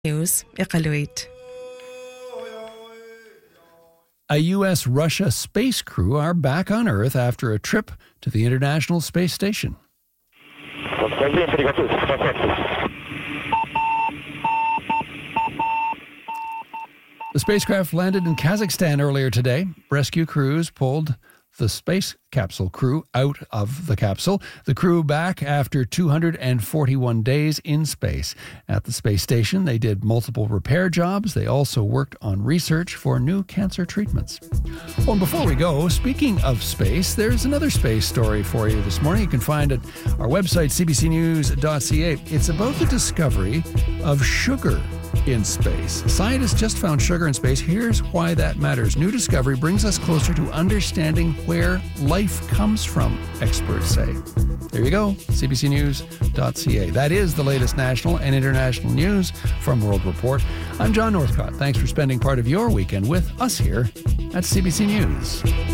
News iqaluit. A U.S.-Russia space crew are back on Earth after a trip to the International Space Station. The spacecraft landed in Kazakhstan earlier today. Rescue crews pulled the space capsule crew out of the capsule. The crew back after 241 days in space. At the space station, they did multiple repair jobs. They also worked on research for new cancer treatments. Well, and before we go, speaking of space, there's another space story for you this morning. You can find it at our website, cbcnews.ca. It's about the discovery of sugar in space. Scientists just found sugar in space. Here's why that matters. New discovery brings us closer to understanding where life comes from, experts say. There you go, cbcnews.ca. That is the latest national and international news from World Report. I'm John Northcott. Thanks for spending part of your weekend with us here at CBC News.